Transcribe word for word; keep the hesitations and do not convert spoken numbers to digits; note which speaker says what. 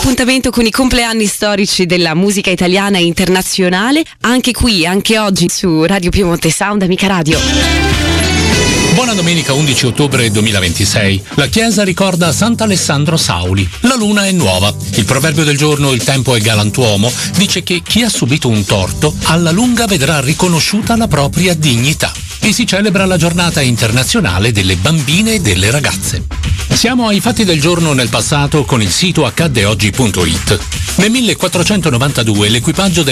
Speaker 1: Appuntamento con i compleanni storici della musica italiana e internazionale, anche qui, anche oggi su Radio Piemonte Sound, Amica Radio.
Speaker 2: Buona domenica undici ottobre duemilaventisei. La Chiesa ricorda Sant'Alessandro Sauli. La luna è nuova. Il proverbio del giorno "il tempo è galantuomo" dice che chi ha subito un torto alla lunga vedrà riconosciuta la propria dignità. E si celebra la giornata internazionale delle bambine e delle ragazze. Siamo ai fatti del giorno nel passato con il sito accadde oggi punto it. Nel millequattrocentonovantadue l'equipaggio del